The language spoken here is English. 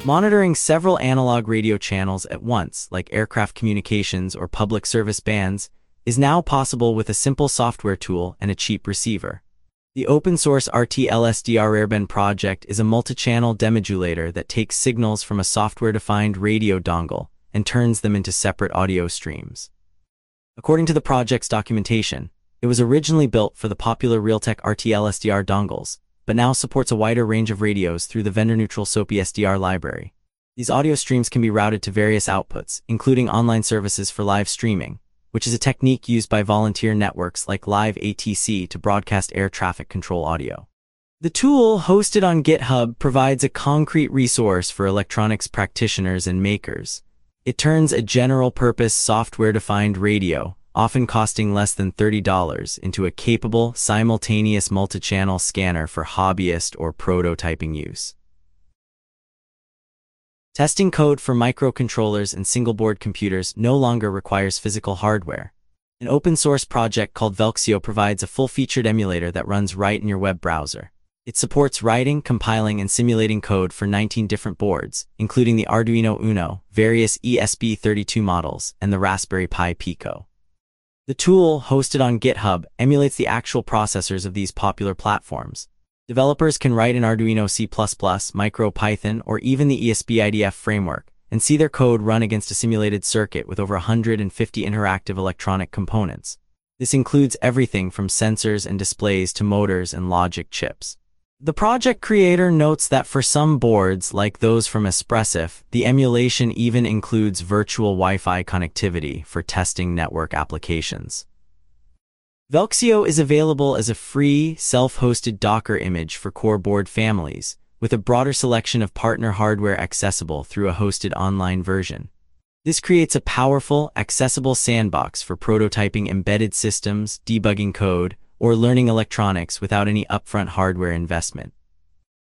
Monitoring several analog radio channels at once, like aircraft communications or public service bands, is now possible with a simple software tool and a cheap receiver. The open-source RT-LSDR Airband project is a multi-channel demodulator that takes signals from a software-defined radio dongle and turns them into separate audio streams. According to the project's documentation, it was originally built for the popular Realtek RT-LSDR dongles, but now supports a wider range of radios through the vendor-neutral SOPI SDR library. These audio streams can be routed to various outputs, including online services for live streaming, which is a technique used by volunteer networks like Live ATC to broadcast air traffic control audio. The tool, hosted on GitHub, provides a concrete resource for electronics practitioners and makers. It turns a general-purpose software-defined radio, often costing less than $30, into a capable, simultaneous multi-channel scanner for hobbyist or prototyping use. Testing code for microcontrollers and single-board computers no longer requires physical hardware. An open-source project called Velxio provides a full-featured emulator that runs right in your web browser. It supports writing, compiling, and simulating code for 19 different boards, including the Arduino Uno, various ESP32 models, and the Raspberry Pi Pico. The tool, hosted on GitHub, emulates the actual processors of these popular platforms. Developers can write in Arduino C++, MicroPython, or even the ESP-IDF framework, and see their code run against a simulated circuit with over 150 interactive electronic components. This includes everything from sensors and displays to motors and logic chips. The project creator notes that for some boards, like those from Espressif, the emulation even includes virtual Wi-Fi connectivity for testing network applications. Velxio is available as a free, self-hosted Docker image for core board families, with a broader selection of partner hardware accessible through a hosted online version. This creates a powerful, accessible sandbox for prototyping embedded systems, debugging code, or learning electronics without any upfront hardware investment.